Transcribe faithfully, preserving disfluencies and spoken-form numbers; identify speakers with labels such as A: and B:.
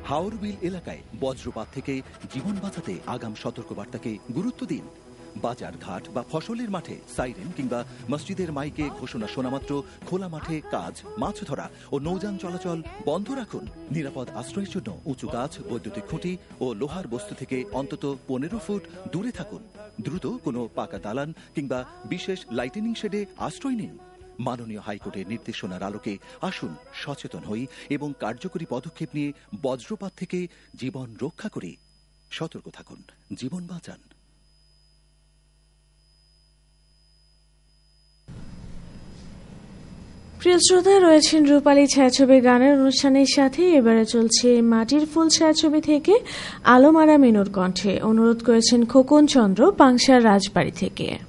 A: হাওরবিল এলাকায় বজ্রপাত থেকে জীবন বাঁচাতে আগাম সতর্কবার্তাকে গুরুত্ব দিন। বাজার ঘাট বা ফসলের মাঠে সাইরেন কিংবা মসজিদের মাইকে ঘোষণা শোনামাত্র খোলা মাঠে কাজ, মাছ ধরা ও নৌযান চলাচল বন্ধ রাখুন। নিরাপদ আশ্রয়ের জন্য উঁচু গাছ, বৈদ্যুতিক খুঁটি ও লোহার বস্তু থেকে অন্তত পনেরো ফুট দূরে থাকুন। দ্রুত কোনো পাকা দালান কিংবা বিশেষ লাইটেনিং শেডে আশ্রয় নিন। মাননীয় হাইকোর্টের নির্দেশনার আলোকে আসুন সচেতন হই এবং কার্যকরী পদক্ষেপ নিয়ে বজ্রপাত থেকে জীবন রক্ষা করি। সতর্ক থাকুন, জীবন বাঁচান।
B: প্রিয় শ্রোতা, রয়েছেন রূপালী ছায়াছবি গানের অনুষ্ঠানের সাথে। এবারে চলছে মাটির ফুল ছায়াছবি থেকে আলমারা মিনুর কণ্ঠে। অনুরোধ করেছেন খোকন চন্দ্র পাংশার রাজবাড়ি থেকে।